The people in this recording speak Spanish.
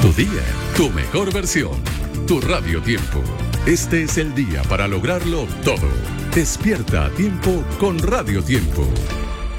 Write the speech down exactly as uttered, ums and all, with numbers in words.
Tu día, tu mejor versión. Tu Radio Tiempo. Este es el día para lograrlo todo. Despierta a tiempo con Radio Tiempo.